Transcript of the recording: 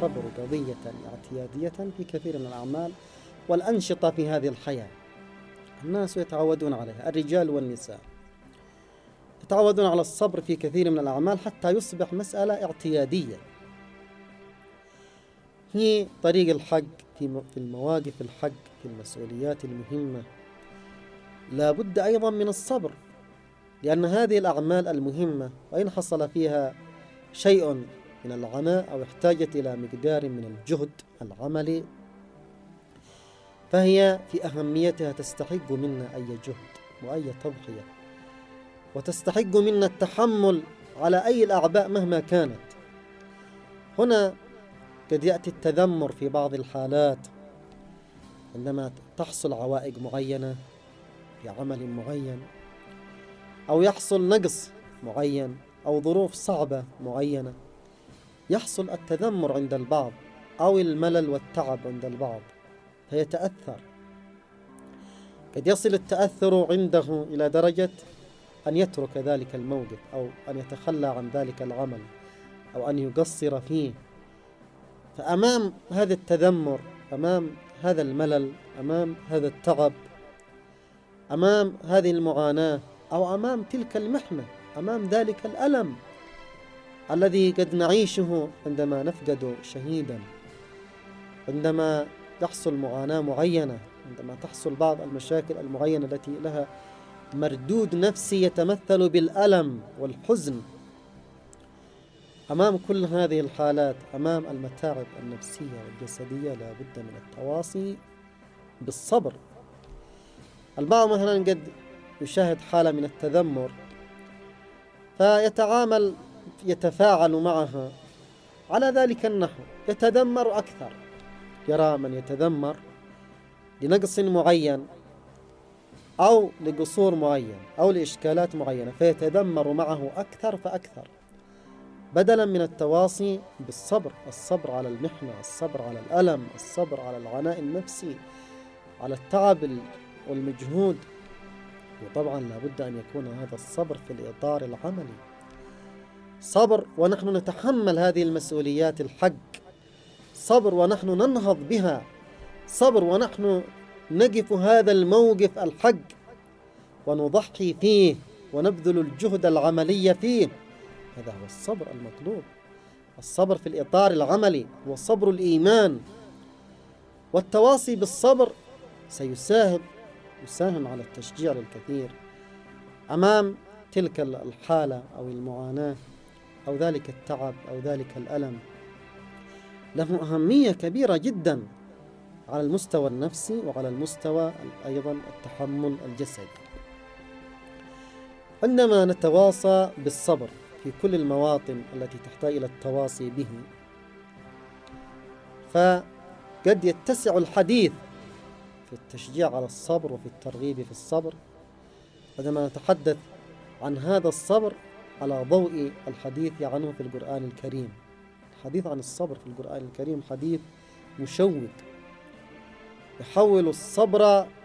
الصبر قضية اعتيادية في كثير من الأعمال والأنشطة في هذه الحياة. الناس يتعودون عليها، الرجال والنساء يتعودون على الصبر في كثير من الأعمال حتى يصبح مسألة اعتيادية. في طريق الحق، في المواقف الحق، في المسؤوليات المهمة، لا بد أيضا من الصبر، لأن هذه الأعمال المهمة وإن حصل فيها شيء من العناء أو احتاجت إلى مقدار من الجهد العملي، فهي في أهميتها تستحق منا أي جهد وأي تضحية، وتستحق منا التحمل على أي الأعباء مهما كانت. هنا قد يأتي التذمر في بعض الحالات عندما تحصل عوائق معينة في عمل معين، أو يحصل نقص معين، أو ظروف صعبة معينة، يحصل التذمر عند البعض أو الملل والتعب عند البعض فيتأثر. قد يصل التأثر عنده إلى درجة أن يترك ذلك الموقف، أو أن يتخلى عن ذلك العمل، أو أن يقصر فيه. فأمام هذا التذمر، أمام هذا الملل، أمام هذا التعب، أمام هذه المعاناة، أو أمام تلك المحنة، أمام ذلك الألم الذي قد نعيشه عندما نفقد شهيدا، عندما تحصل معاناة معينة، عندما تحصل بعض المشاكل المعينة التي لها مردود نفسي يتمثل بالألم والحزن. أمام كل هذه الحالات، أمام المتاعب النفسية والجسدية، لا بد من التواصي بالصبر. البعض مثلا قد يشاهد حالة من التذمر فيتعامل، يتفاعل معها على ذلك النحو، يتذمر أكثر. يرى من يتذمر لنقص معين أو لقصور معين أو لإشكالات معينة، فيتذمر معه أكثر فأكثر، بدلا من التواصي بالصبر، الصبر على المحنة، الصبر على الألم، الصبر على العناء النفسي، على التعب والمجهود. وطبعا لا بد أن يكون هذا الصبر في الإطار العملي، صبر ونحن نتحمل هذه المسؤوليات الحق، صبر ونحن ننهض بها، صبر ونحن نقف هذا الموقف الحق ونضحي فيه ونبذل الجهد العملي فيه. هذا هو الصبر المطلوب، الصبر في الإطار العملي هو صبر الإيمان. والتواصي بالصبر يساهم على التشجيع للكثير أمام تلك الحالة أو المعاناة أو ذلك التعب أو ذلك الألم. له أهمية كبيرة جدا على المستوى النفسي وعلى المستوى أيضا التحمل الجسدي. عندما نتواصى بالصبر في كل المواطن التي تحتاج إلى التواصي به، فقد يتسع الحديث في التشجيع على الصبر وفي الترغيب في الصبر، عندما نتحدث عن هذا الصبر على ضوء الحديث عنه في القرآن الكريم. الحديث عن الصبر في القرآن الكريم حديث مشوق، يحول الصبر